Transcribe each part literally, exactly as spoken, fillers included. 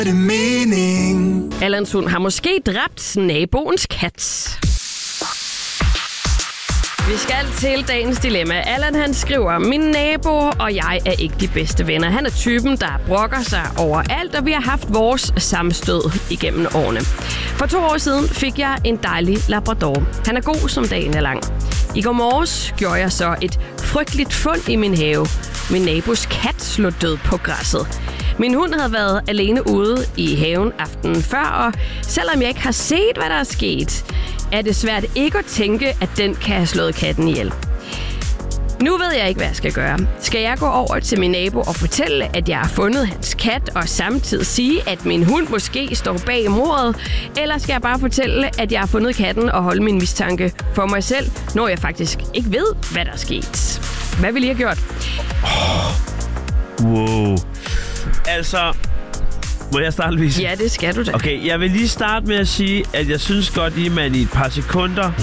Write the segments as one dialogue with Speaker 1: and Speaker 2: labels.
Speaker 1: det mening?
Speaker 2: Allans hund har måske dræbt naboens kat. Vi skal til dagens dilemma. Allan han skriver, min nabo og jeg er ikke de bedste venner. Han er typen, der brokker sig over alt, og vi har haft vores sammenstød igennem årene. For to år siden fik jeg en dejlig labrador. Han er god, som dagen er lang. I går morges gjorde jeg så et frygteligt fund i min have. Min nabos kat slog død på græsset. Min hund havde været alene ude i haven aftenen før, og selvom jeg ikke har set, hvad der er sket, er det svært ikke at tænke, at den kan have slået katten ihjel. Nu ved jeg ikke, hvad jeg skal gøre. Skal jeg gå over til min nabo og fortælle, at jeg har fundet hans kat, og samtidig sige, at min hund måske står bag mordet? Eller skal jeg bare fortælle, at jeg har fundet katten og holde min mistanke for mig selv, når jeg faktisk ikke ved, hvad der er sket? Hvad ville I have gjort?
Speaker 3: Oh. Wow. Altså, må jeg starte, Louise?
Speaker 2: Ja, det skal du da.
Speaker 3: Okay, jeg vil lige starte med at sige, at jeg synes godt, at man i et par sekunder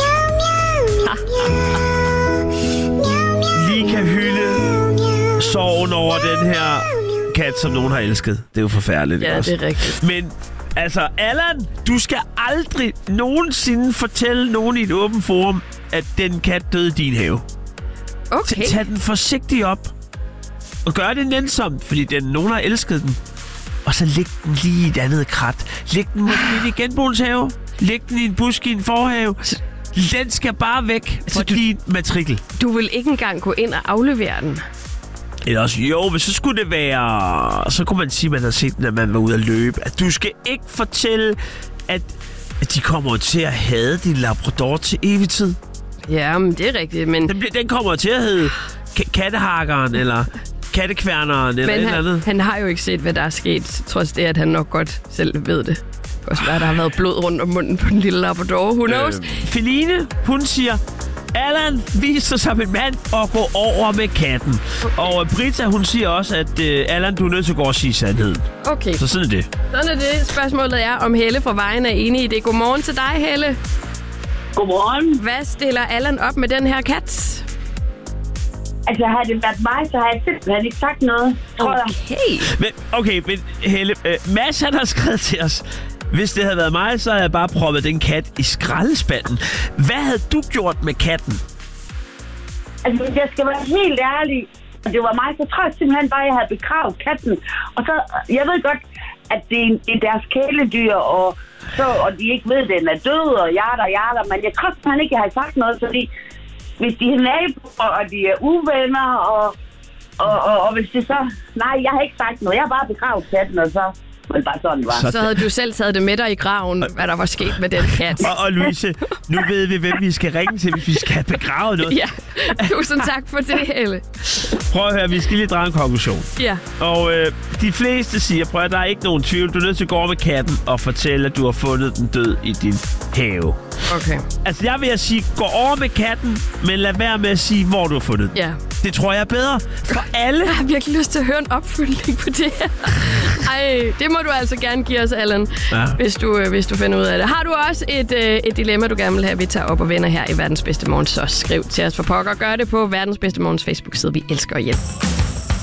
Speaker 3: lige kan hylde sorgen over den her kat, som nogen har elsket. Det er jo forfærdeligt.
Speaker 2: Ja,
Speaker 3: også.
Speaker 2: det er rigtigt.
Speaker 3: Men altså, Allan, du skal aldrig nogensinde fortælle nogen i et åbent forum, at den kat døde i din have.
Speaker 2: Okay.
Speaker 3: Tag den forsigtigt op. Og gør det nænsomt, fordi den, nogen har elsket den. Og så læg den lige i et andet krat. Læg den måske i genboens have. Læg den i en busk i en forhave. Den skal bare væk fra
Speaker 2: du,
Speaker 3: din matrikel.
Speaker 2: Du vil ikke engang gå ind og aflevere den?
Speaker 3: Eller også, jo, men så skulle det være... Så kunne man sige, at man har set den, at man var ude at løbe. At du skal ikke fortælle, at, at de kommer til at hade din labrador til evig tid.
Speaker 2: Ja, men det er rigtigt, men...
Speaker 3: Den, den kommer til at hedde k- kattehakkeren, eller... kattekværneren eller
Speaker 2: men
Speaker 3: et
Speaker 2: han,
Speaker 3: eller andet.
Speaker 2: han har jo ikke set, hvad der er sket, trods det, at han nok godt selv ved det. Det kan også være, at der har været blod rundt om munden på den lille labrador. Who knows?
Speaker 3: Øh, Feline, hun siger, Allan viser sig som en mand og gå over med katten. Og Britta, hun siger også, at øh, Allan, du er nødt til at gå og sige sandheden.
Speaker 2: Okay.
Speaker 3: Så sådan er det.
Speaker 2: Sådan er det. Spørgsmålet er, om Helle fra Vejen er enig i det. Godmorgen til dig, Helle.
Speaker 4: Godmorgen.
Speaker 2: Hvad stiller Allan op med den her kat?
Speaker 4: Altså, havde det været mig, så har jeg simpelthen ikke sagt noget, tror jeg.
Speaker 2: Okay.
Speaker 3: Men, okay, men Helle, øh, Mads, han har skrevet til os, hvis det havde været mig, så havde jeg bare proppet den kat i skraldespanden. Hvad havde du gjort med katten?
Speaker 4: Altså, hvis jeg skal være helt ærlig, og det var mig, så tror jeg simpelthen bare, at jeg havde begravet katten. Og så, jeg ved godt, at det er, det er deres kæledyr, og, så, og de ikke ved, at den er død, og jada, jada, men jeg tror simpelthen ikke, at jeg har sagt noget, fordi hvis de er naboer, og de er uvenner, og, og, og, og hvis det så... Nej, jeg har ikke sagt noget. Jeg har bare begravet katten, og så... Men bare sådan var.
Speaker 2: Så, så havde du selv taget det med dig i graven, hvad der var sket med den kat.
Speaker 3: Og, og Louise, nu ved vi, hvem vi skal ringe til, hvis vi skal begrave noget.
Speaker 2: Ja, tusind tak for det, Helle.
Speaker 3: Prøv at høre, vi skal lige drage en konklusion.
Speaker 2: Ja.
Speaker 3: Og øh, de fleste siger, prøv at der er ikke nogen tvivl. Du er nødt til at gå over med katten og fortælle, at du har fundet den død i din have.
Speaker 2: Okay.
Speaker 3: Altså, jeg vil sige, gå over med katten, men lad være med at sige, hvor du har fundet den.
Speaker 2: Ja.
Speaker 3: Det tror jeg er bedre for alle.
Speaker 2: Jeg har virkelig lyst til at høre en opfølgning på det her. Ej, det må du altså gerne give os, Allan, ja. hvis, du, øh, hvis du finder ud af det. Har du også et, øh, et dilemma, du gerne vil have, vi tager op og vender her i Verdens Bedste Morgen, så skriv til os for pokker. Gør det på Verdens Bedste Morgens Facebook-side. Vi elsker at hjælpe.